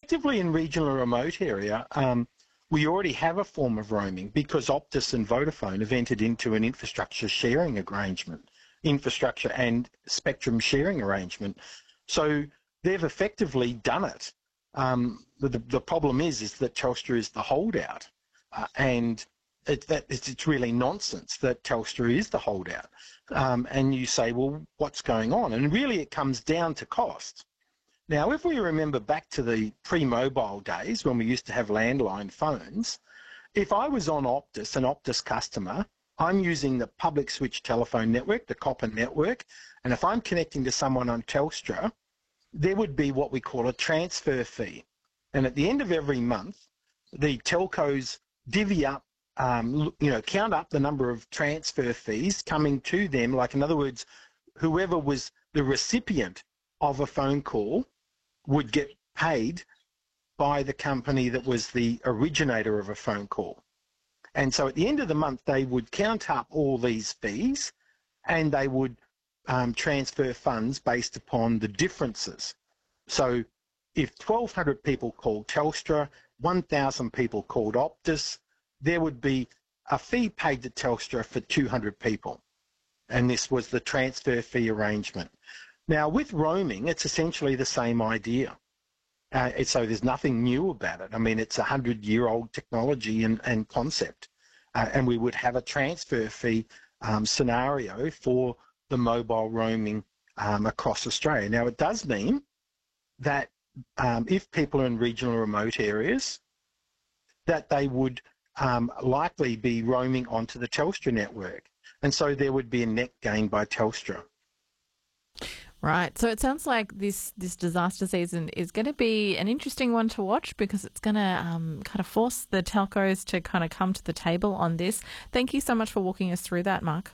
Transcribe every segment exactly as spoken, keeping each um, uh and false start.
effectively in regional or remote area, um, we already have a form of roaming because Optus and Vodafone have entered into an infrastructure sharing arrangement, infrastructure and spectrum sharing arrangement. So they've effectively done it. Um, the, the problem is, is that Telstra is the holdout, uh, and it, that, it's, it's really nonsense that Telstra is the holdout. Um, and you say, well, what's going on? And really it comes down to cost. Now, if we remember back to the pre-mobile days when we used to have landline phones, if I was on Optus, an Optus customer, I'm using the public switch telephone network, the copper network, and if I'm connecting to someone on Telstra, there would be what we call a transfer fee. And at the end of every month, the telcos divvy up, um, you know, count up the number of transfer fees coming to them. Like, in other words, whoever was the recipient of a phone call would get paid by the company that was the originator of a phone call. And so at the end of the month, they would count up all these fees and they would um, transfer funds based upon the differences. So if twelve hundred people called Telstra, one thousand people called Optus, there would be a fee paid to Telstra for two hundred people. And this was the transfer fee arrangement. Now, with roaming, it's essentially the same idea. Uh, so there's nothing new about it. I mean, it's a hundred-year-old technology and, and concept. Uh, and we would have a transfer fee um, scenario for the mobile roaming um, across Australia. Now, it does mean that um, if people are in regional or remote areas, that they would um, likely be roaming onto the Telstra network. And so there would be a net gain by Telstra. Right. So it sounds like this, this disaster season is going to be an interesting one to watch because it's going to um, kind of force the telcos to kind of come to the table on this. Thank you so much for walking us through that, Mark.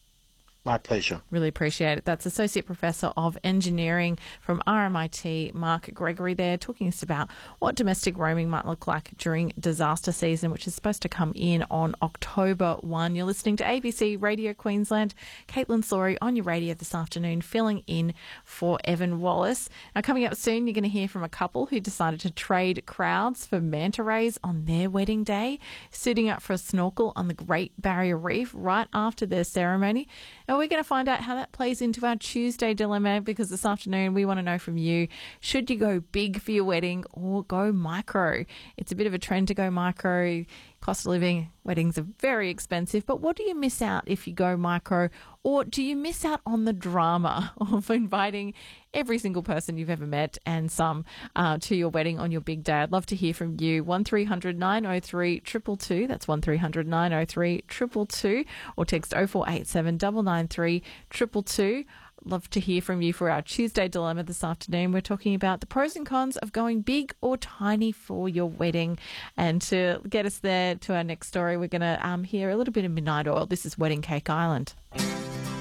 My pleasure. Really appreciate it. That's Associate Professor of Engineering from R M I T, Mark Gregory there, talking to us about what domestic roaming might look like during disaster season, which is supposed to come in on October first. You're listening to A B C Radio Queensland. Caitlin Sawrey on your radio this afternoon, filling in for Evan Wallace. Now, coming up soon, you're going to hear from a couple who decided to trade crowds for manta rays on their wedding day, suiting up for a snorkel on the Great Barrier Reef right after their ceremony. And we're going to find out how that plays into our Tuesday dilemma because this afternoon we want to know from you, should you go big for your wedding or go micro? It's a bit of a trend to go micro. Cost of living, weddings are very expensive, but what do you miss out if you go micro? Or do you miss out on the drama of inviting every single person you've ever met and some uh, to your wedding on your big day? I'd love to hear from you. one three hundred nine oh three two two two. That's one three hundred nine oh three two two two. Or text oh four eight seven nine nine three two two two. Love to hear from you for our Tuesday dilemma this afternoon. We're talking about the pros and cons of going big or tiny for your wedding. And to get us there to our next story, we're going to um, hear a little bit of Midnight Oil. This is Wedding Cake Island.